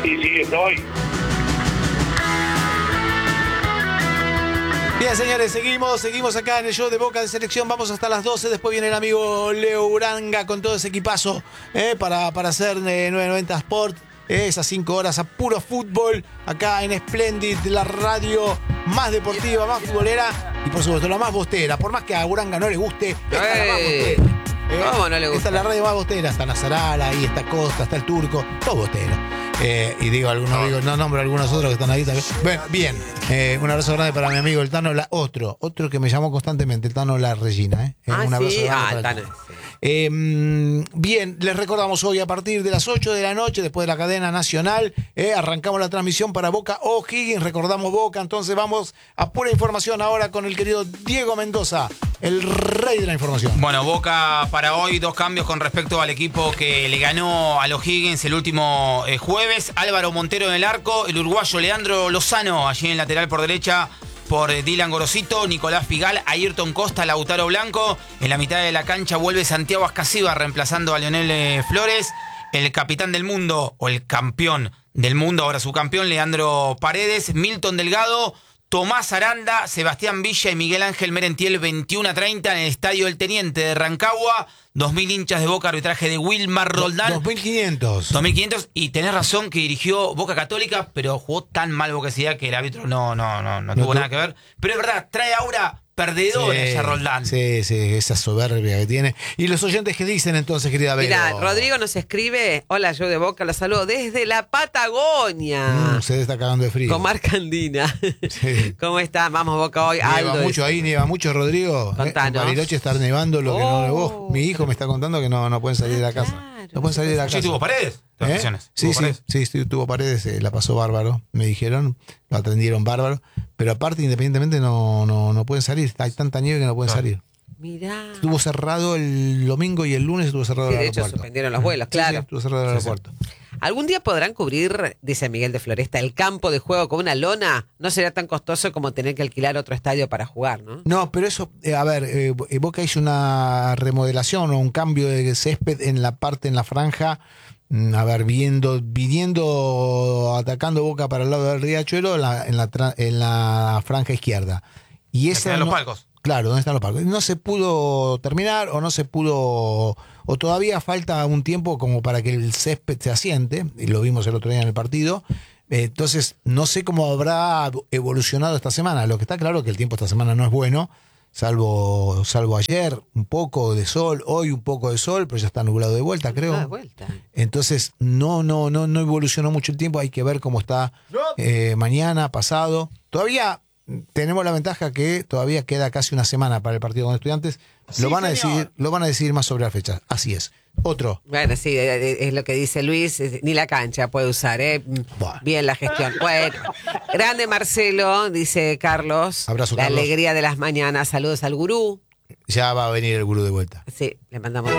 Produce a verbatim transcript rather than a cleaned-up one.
y siguiendo hoy. Bien, señores, seguimos, seguimos acá en el show de Boca de Selección. Vamos hasta las doce. Después viene el amigo Leo Uranga con todo ese equipazo eh, para, para hacer eh, novecientos noventa Sport. Eh, esas cinco horas a puro fútbol acá en Splendid, la radio más deportiva, más futbolera y por supuesto la más bostera. Por más que a Uranga no le guste, esta es la más bostera. Eh, ¿Cómo no le gusta? Esta es la radio más bostera. Está Nazarala, ahí está Costa, está el Turco, todo bostero. Eh, y digo algunos, digo, no nombro a algunos otros que están ahí también. Bueno, bien. Eh, un abrazo grande para mi amigo el Tano, la, otro, otro que me llamó constantemente, el Tano La Regina. Eh. Ah, un abrazo sí, grande ah, para el Tano. Tano. Eh, bien, les recordamos hoy a partir de las ocho de la noche, después de la cadena nacional, eh, arrancamos la transmisión para Boca O'Higgins, recordamos Boca, entonces vamos a pura información ahora con el querido Diego Mendoza, el rey de la información. Bueno, Boca para hoy, dos cambios con respecto al equipo que le ganó a los Higgins el último eh, jueves. Álvaro Montero en el arco, el uruguayo Leandro Lozano allí en el lateral por derecha por Dylan Gorosito, Nicolás Figal, Ayrton Costa, Lautaro Blanco. En la mitad de la cancha vuelve Santiago Ascasiba reemplazando a Leonel eh, Flores. El capitán del mundo, o el campeón del mundo, ahora su campeón, Leandro Paredes, Milton Delgado, Tomás Aranda, Sebastián Villa y Miguel Ángel Merentiel, veintiuno a treinta en el Estadio del Teniente de Rancagua. dos mil hinchas de Boca, arbitraje de Wilmar Roldán. dos mil quinientos. dos mil quinientos, y tenés razón que dirigió Boca Católica, pero jugó tan mal Boca Ciudad que el árbitro no, no, no, no, no tuvo tu... nada que ver. Pero es verdad, trae aura perdedora sí, esa Roldán. Sí, sí, esa soberbia que tiene. ¿Y los oyentes qué dicen entonces, querida Vero? Mirá, Rodrigo nos escribe, hola, yo de Boca, la saludo desde la Patagonia. Mm, se está cagando de frío. Comarca Andina. Sí. ¿Cómo está? Vamos Boca hoy. Nieva Aldo, mucho dice. ahí, nieva mucho, Rodrigo. Contanos. En Bariloche está nevando lo que oh. no nevó. Mi hijo me está contando que no, no pueden salir de la casa. Claro, no pueden salir de la casa. Sí, tuvo Paredes. ¿Eh? Sí, sí, paredes? sí, sí, tuvo Paredes, eh, la pasó bárbaro, me dijeron, lo atendieron bárbaro, pero aparte, independientemente, no, no, no pueden salir, hay tanta nieve que no pueden salir. Mirá. Estuvo cerrado el domingo y el lunes estuvo cerrado sí, el de aeropuerto. hecho, suspendieron los vuelos, claro. Sí, sí, estuvo cerrado el sí, aeropuerto. Sí. ¿Algún día podrán cubrir, dice Miguel de Floresta, el campo de juego con una lona? No será tan costoso como tener que alquilar otro estadio para jugar, ¿no? No, pero eso, eh, a ver, eh, Boca hizo una remodelación o un cambio de césped en la parte, en la franja. A ver, viendo, viniendo, atacando Boca para el lado del Riachuelo en la, en la, en la franja izquierda. Y esa ¿Están no, los palcos? Claro, ¿dónde están los palcos? No se pudo terminar o no se pudo, o todavía falta un tiempo como para que el césped se asiente, y lo vimos el otro día en el partido. Entonces, no sé cómo habrá evolucionado esta semana. Lo que está claro es que el tiempo esta semana no es bueno. Salvo, salvo ayer, un poco de sol, hoy un poco de sol, pero ya está nublado de vuelta, creo. Ah, de vuelta. Entonces, no, no, no, no evolucionó mucho el tiempo, hay que ver cómo está eh, mañana, pasado. Todavía tenemos la ventaja que todavía queda casi una semana para el partido con Estudiantes. Sí, lo van a señor. decidir, lo van a decidir más sobre la fecha. Así es. Otro. Bueno, sí, es lo que dice Luis, ni la cancha puede usar, ¿eh? Buah. Bien la gestión. Bueno, grande Marcelo, dice Carlos. Abrazo, la Carlos. alegría de las mañanas. Saludos al gurú. Ya va a venir el gurú de vuelta. Sí, le mandamos.